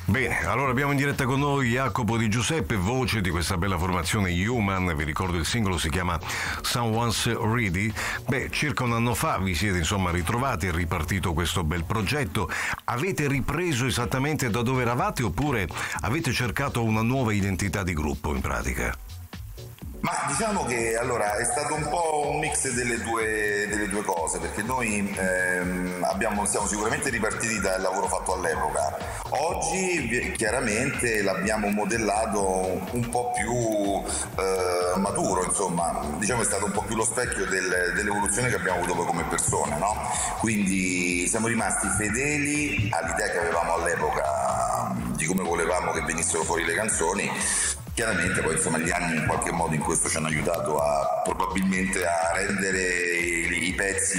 Bene, allora abbiamo in diretta con noi Jacopo Di Giuseppe, voce di questa bella formazione Human. Vi ricordo il singolo si chiama Someone's Ready. Circa un anno fa vi siete insomma ritrovati, è ripartito questo bel progetto. Avete ripreso esattamente da dove eravate oppure avete cercato una nuova identità di gruppo in pratica? Ma diciamo che allora è stato un po' un mix delle due cose, perché noi siamo sicuramente ripartiti dal lavoro fatto all'epoca. Oggi chiaramente l'abbiamo modellato un po' più maturo, insomma, diciamo è stato un po' più lo specchio dell'evoluzione che abbiamo avuto poi come persone, no? Quindi siamo rimasti fedeli all'idea che avevamo all'epoca di come volevamo che venissero fuori le canzoni. Chiaramente poi insomma gli anni in qualche modo in questo ci hanno aiutato probabilmente a rendere i pezzi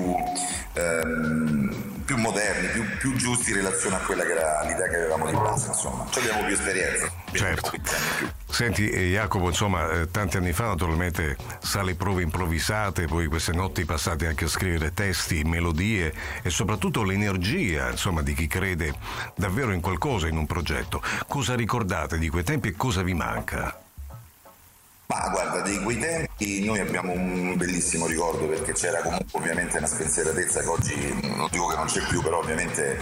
più moderni, più giusti in relazione a quella che era l'idea che avevamo di base, insomma. Ci abbiamo più esperienza. Certo. Senti Jacopo, insomma, tanti anni fa naturalmente sale prove improvvisate, poi queste notti passate anche a scrivere testi, melodie e soprattutto l'energia, insomma, di chi crede davvero in qualcosa, in un progetto. Cosa ricordate di quei tempi e cosa vi manca? Ma guarda, di quei tempi noi abbiamo un bellissimo ricordo, perché c'era comunque ovviamente una spensieratezza che oggi non dico che non c'è più, però ovviamente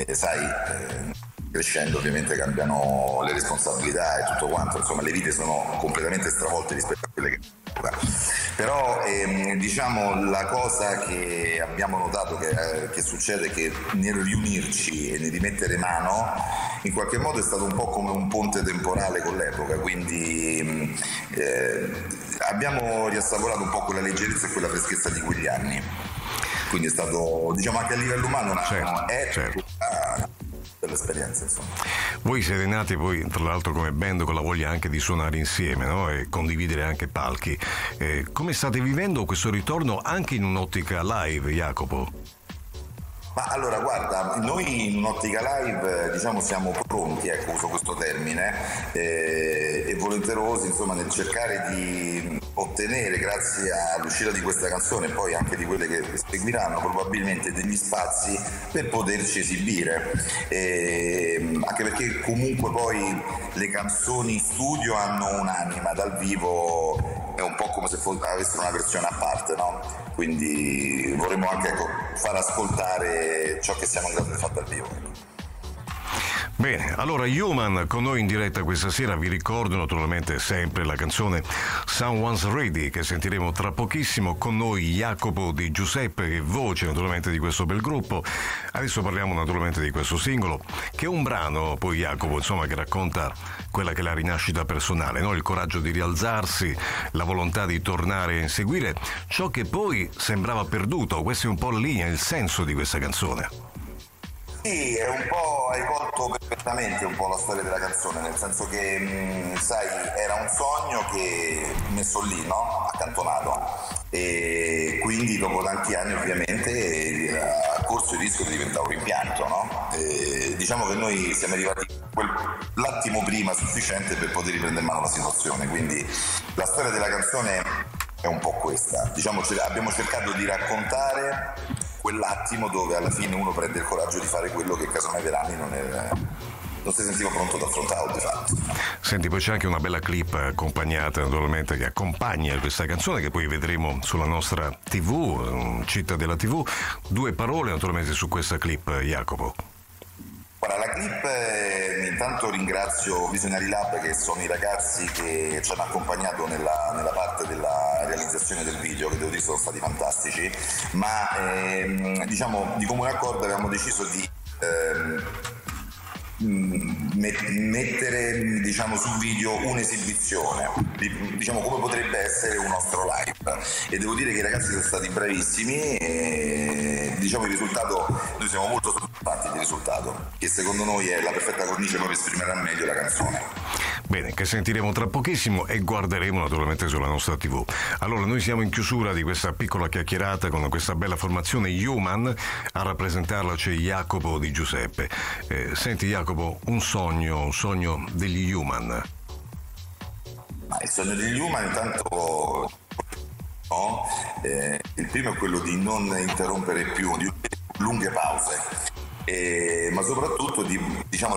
crescendo ovviamente cambiano le responsabilità e tutto quanto, insomma le vite sono completamente stravolte rispetto a quelle che però diciamo la cosa che abbiamo notato che succede è che nel riunirci e nel rimettere mano in qualche modo è stato un po' come un ponte temporale con l'epoca, quindi abbiamo riassaporato un po' quella leggerezza e quella freschezza di quegli anni, quindi è stato diciamo anche a livello umano certo. Dell'esperienza, insomma. Voi siete nati poi tra l'altro come band con la voglia anche di suonare insieme, no? E condividere anche palchi. Come state vivendo questo ritorno anche in un'ottica live, Jacopo? Ma allora guarda, noi in un'ottica live diciamo siamo pronti, ecco, uso questo termine, e volenterosi insomma nel cercare di ottenere, grazie all'uscita di questa canzone e poi anche di quelle che seguiranno, probabilmente degli spazi per poterci esibire, anche perché comunque poi le canzoni in studio hanno un'anima, dal vivo è un po' come se avessero una versione a parte, no? Quindi vorremmo anche far ascoltare ciò che siamo in grado di fare dal vivo. Bene, allora Human con noi in diretta questa sera. Vi ricordo naturalmente sempre la canzone Someone's Ready che sentiremo tra pochissimo. Con noi Jacopo Di Giuseppe, che è voce naturalmente di questo bel gruppo. Adesso parliamo naturalmente di questo singolo, che è un brano poi Jacopo insomma che racconta quella che è la rinascita personale, no? Il coraggio di rialzarsi, la volontà di tornare a inseguire ciò che poi sembrava perduto. Questa è un po' la linea, il senso di questa canzone. Sì, è un po', hai colto perfettamente un po' la storia della canzone, nel senso che, sai, era un sogno che messo lì, no? Accantonato. E quindi dopo tanti anni ovviamente ha corso il rischio di diventare un rimpianto, no? E diciamo che noi siamo arrivati l'attimo prima sufficiente per poter riprendere in mano la situazione, quindi la storia della canzone è un po' questa. Diciamo, abbiamo cercato di raccontare quell'attimo dove alla fine uno prende il coraggio di fare quello che casomai per anni non si sentiva pronto ad affrontare di fatto. Senti, poi c'è anche una bella clip accompagnata naturalmente che accompagna questa canzone che poi vedremo sulla nostra TV, Cittadella TV. 2 parole naturalmente su questa clip, Jacopo. Guarda, la clip, intanto ringrazio Visionary Lab, che sono i ragazzi che ci hanno accompagnato nella parte della realizzazione del video, che devo dire sono stati fantastici, ma diciamo di comune accordo avevamo deciso di mettere diciamo sul video un'esibizione, diciamo come potrebbe essere un nostro live, e devo dire che i ragazzi sono stati bravissimi e diciamo il risultato, noi siamo molto soddisfatti del risultato, che secondo noi è la perfetta cornice per esprimere al meglio la canzone. Bene, che sentiremo tra pochissimo e guarderemo naturalmente sulla nostra TV. Allora, noi siamo in chiusura di questa piccola chiacchierata con questa bella formazione Human. A rappresentarla c'è Jacopo Di Giuseppe. Senti Jacopo, un sogno degli Human. Ma il sogno degli Human intanto no? Il primo è quello di non interrompere più, di lunghe pause, ma soprattutto di, diciamo,